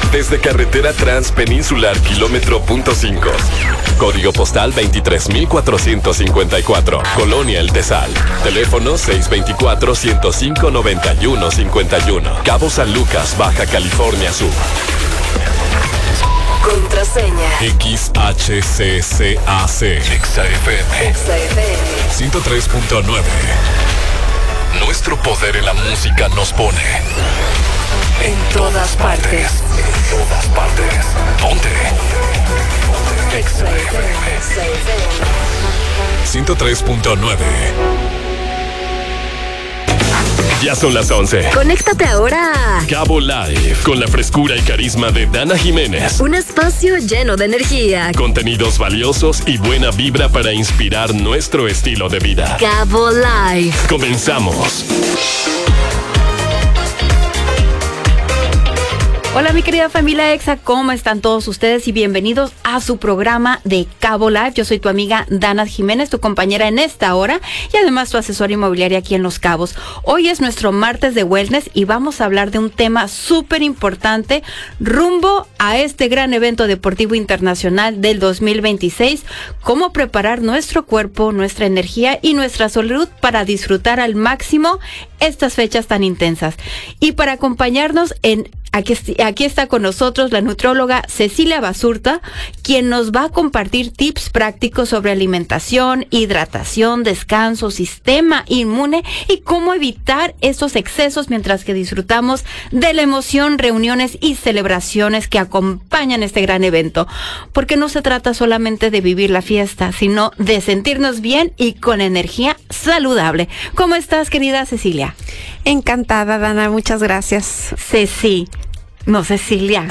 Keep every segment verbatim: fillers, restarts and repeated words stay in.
Desde Carretera Transpeninsular, kilómetro punto cinco. Código postal veintitrés mil cuatrocientos cincuenta y cuatro. Colonia El Tesal. Teléfono seis dos cuatro, ciento cinco, noventa y uno cincuenta y uno. Cabo San Lucas, Baja California Sur. Contraseña X H C C A C. Exa F M ciento tres punto nueve. Nuestro poder en la música nos pone en todas partes. En todas partes. Ponte. Exa F M ciento tres punto nueve. Ya son las once. Conéctate ahora a Cabo Live, con la frescura y carisma de Dana Jiménez. Un espacio lleno de energía, Contenidos valiosos y buena vibra para inspirar nuestro estilo de vida. Cabo Live. Comenzamos. Hola mi querida familia Exa, ¿cómo están todos ustedes? Y bienvenidos a su programa de Cabo Live. Yo soy tu amiga Dana Jiménez, tu compañera en esta hora y además tu asesora inmobiliaria aquí en Los Cabos. Hoy es nuestro martes de wellness y vamos a hablar de un tema súper importante rumbo a este gran evento deportivo internacional del dos mil veintiséis. Cómo preparar nuestro cuerpo, nuestra energía y nuestra salud para disfrutar al máximo estas fechas tan intensas. Y para acompañarnos en Aquí, aquí está con nosotros la nutrióloga Cecilia Basurta, quien nos va a compartir tips prácticos sobre alimentación, hidratación, descanso, sistema inmune y cómo evitar estos excesos mientras que disfrutamos de la emoción, reuniones y celebraciones que acompañan este gran evento. Porque no se trata solamente de vivir la fiesta, sino de sentirnos bien y con energía saludable. ¿Cómo estás, querida Cecilia? Encantada, Dana, muchas gracias. Ceci. No, Cecilia.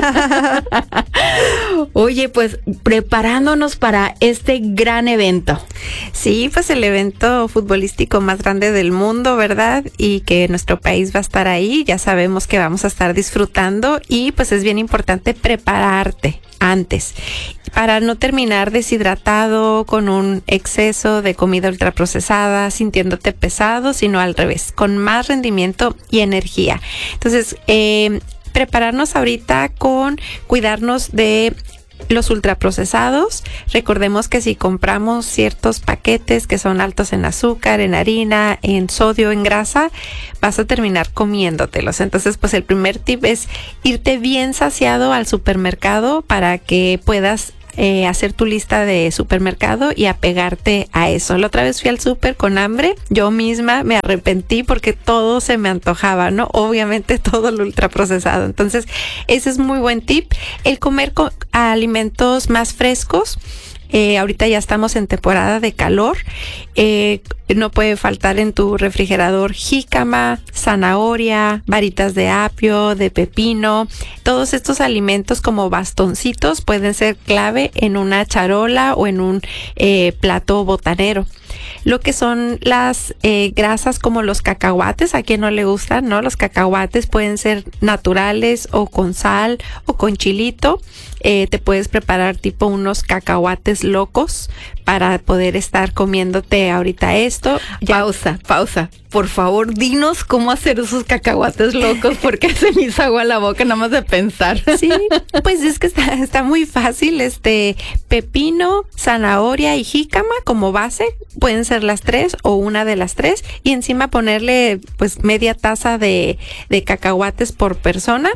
Oye, pues preparándonos para este gran evento. Sí, pues el evento futbolístico más grande del mundo, ¿verdad? Y que nuestro país va a estar ahí. Ya sabemos que vamos a estar disfrutando y pues es bien importante prepararte antes para no terminar deshidratado con un exceso de comida ultraprocesada, sintiéndote pesado, sino al revés, con más rendimiento y energía. Entonces, eh, prepararnos ahorita con cuidarnos de los ultraprocesados. Recordemos que si compramos ciertos paquetes que son altos en azúcar, en harina, en sodio, en grasa, vas a terminar comiéndotelos. Entonces, pues el primer tip es irte bien saciado al supermercado para que puedas Eh, hacer tu lista de supermercado y apegarte a eso. La otra vez fui al súper con hambre, yo misma me arrepentí porque todo se me antojaba, ¿no? Obviamente todo lo ultraprocesado. Entonces, ese es muy buen tip. El comer con alimentos más frescos. Eh, ahorita ya estamos en temporada de calor. Eh, no puede faltar en tu refrigerador jícama, zanahoria, varitas de apio, de pepino. Todos estos alimentos como bastoncitos pueden ser clave en una charola o en un eh, plato botanero. Lo que son las eh, grasas como los cacahuates, a quien no le gustan, ¿no? Los cacahuates pueden ser naturales o con sal o con chilito. Eh, te puedes preparar tipo unos cacahuates locos para poder estar comiéndote ahorita esto. Ya. Pausa, pausa. Por favor, dinos cómo hacer esos cacahuates locos porque se me hizo agua a la boca nada más de pensar. Sí, pues es que está, está muy fácil. Este, pepino, zanahoria y jícama como base, pueden ser las tres o una de las tres, y encima ponerle pues media taza de, de cacahuates por persona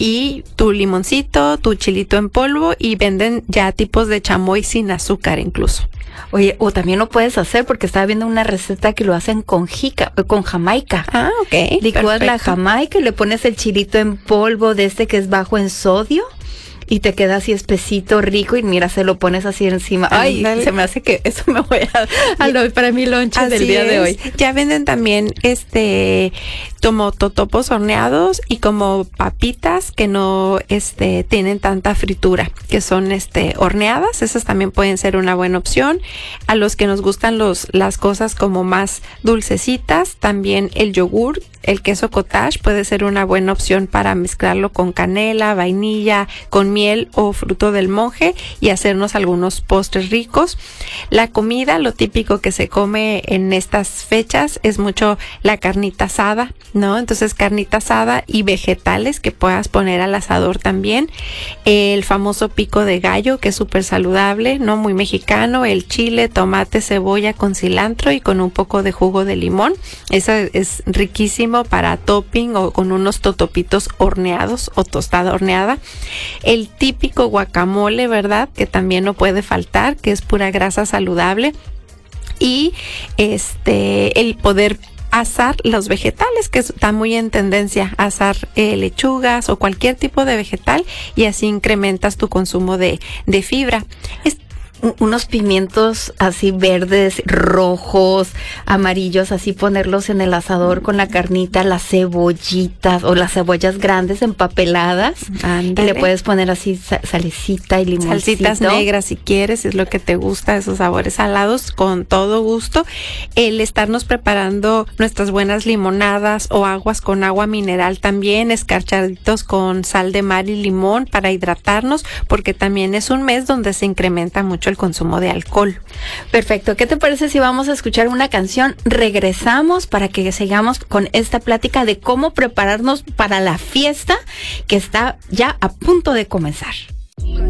y tu limoncito, tu chilito en polvo, y venden ya tipos de chamoy sin azúcar incluso. Oye, o también lo puedes hacer porque estaba viendo una receta que lo hacen con jica, con jamaica. Ah, ok. Licuas la jamaica y le pones el chilito en polvo de este que es bajo en sodio y te queda así espesito, rico, y mira, se lo pones así encima. Ay, Andale. Se me hace que eso me voy a, a lo, para mi lonche así del día es. De hoy. Ya venden también este como totopos horneados y como papitas que no este tienen tanta fritura, que son este horneadas. Esas también pueden ser una buena opción. A los que nos gustan los las cosas como más dulcecitas, también el yogur, el queso cottage puede ser una buena opción para mezclarlo con canela, vainilla, con miel miel o fruto del monje y hacernos algunos postres ricos. La comida, lo típico que se come en estas fechas es mucho la carnita asada, ¿no? Entonces carnita asada y vegetales que puedas poner al asador también. El famoso pico de gallo, que es súper saludable, ¿no? Muy mexicano. El chile, tomate, cebolla con cilantro y con un poco de jugo de limón. Eso es riquísimo para topping o con unos totopitos horneados o tostada horneada. El típico guacamole, ¿verdad? Que también no puede faltar, que es pura grasa saludable. Y este el poder asar los vegetales, que está muy en tendencia, asar eh, lechugas o cualquier tipo de vegetal, y así incrementas tu consumo de, de fibra. Es, unos pimientos así verdes, rojos, amarillos, así ponerlos en el asador con la carnita, las cebollitas o las cebollas grandes empapeladas. Ándale. Y le puedes poner así salecita y limoncito. Salsitas negras si quieres, si es lo que te gusta, esos sabores salados, con todo gusto. El estarnos preparando nuestras buenas limonadas o aguas con agua mineral también, escarchaditos con sal de mar y limón para hidratarnos, porque también es un mes donde se incrementa mucho el consumo de alcohol. Perfecto. ¿Qué te parece si vamos a escuchar una canción? Regresamos para que sigamos con esta plática de cómo prepararnos para la fiesta que está ya a punto de comenzar.